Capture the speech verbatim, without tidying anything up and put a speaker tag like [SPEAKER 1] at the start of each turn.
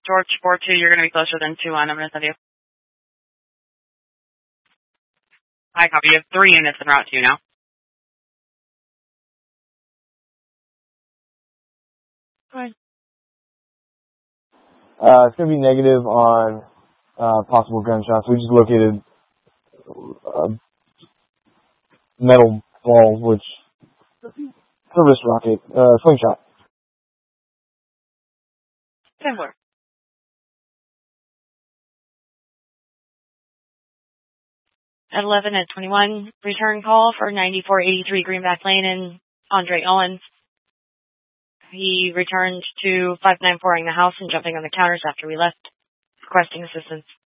[SPEAKER 1] George four two, you're going to be closer than two one. I'm going to send you. I copy. You have three units en route to you now. Go ahead.
[SPEAKER 2] Uh, it's going to be negative on uh, possible gunshots. We just located a metal ball, which it's a wrist rocket, uh, slingshot.
[SPEAKER 1] ten four. At eleven at twenty-one, return call for ninety-four eighty-three Greenback Lane and Andre Owens. He returned to five nine four-ing the house and jumping on the counters after we left, requesting assistance.